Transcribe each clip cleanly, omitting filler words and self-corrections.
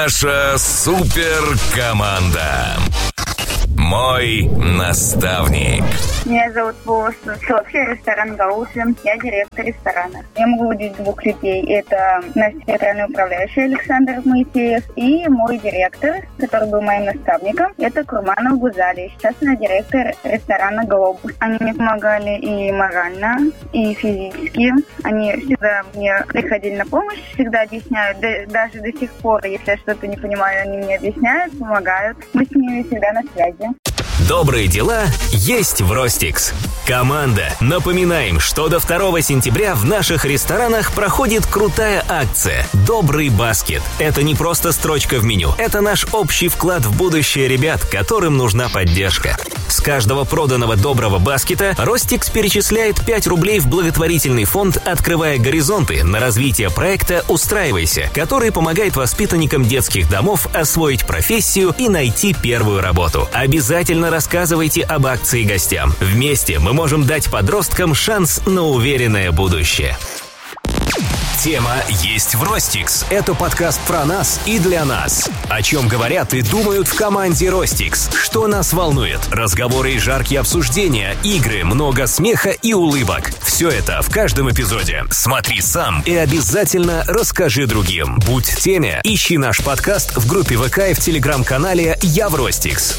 Наша суперкоманда. Мой наставник. Меня зовут Вова Вообще ресторан Гауши. Я директор ресторана. Я могу выделить двух людей. Это наш театральный управляющий Александр Моисеев и мой директор, который был моим наставником. Это Курманов Гузали. Сейчас она директор ресторана «Глобус». Они мне помогали и морально, и физически. Они всегда мне приходили на помощь, всегда объясняют. Даже до сих пор, если я что-то не понимаю, они мне объясняют, помогают. Мы с ними всегда на связи. Добрые дела есть в Ростикс. Команда, напоминаем, что до 2 сентября в наших ресторанах проходит крутая акция «Добрый баскет». Это не просто строчка в меню, это наш общий вклад в будущее ребят, которым нужна поддержка. С каждого проданного доброго баскета Ростикс перечисляет 5 рублей в благотворительный фонд «Открывая горизонты» на развитие проекта «Устраивайся», который помогает воспитанникам детских домов освоить профессию и найти первую работу. Обязательно рассказывайте об акции гостям. Вместе мы можем дать подросткам шанс на уверенное будущее. Тема есть в Ростикс. Это подкаст про нас и для нас. О чем говорят и думают в команде Ростикс. Что нас волнует? Разговоры и жаркие обсуждения, игры, много смеха и улыбок. Все это в каждом эпизоде. Смотри сам и обязательно расскажи другим. Будь в теме. Ищи наш подкаст в группе ВК и в телеграм-канале «Я в Ростикс».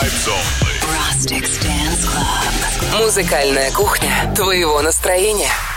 Музыкальная кухня твоего настроения.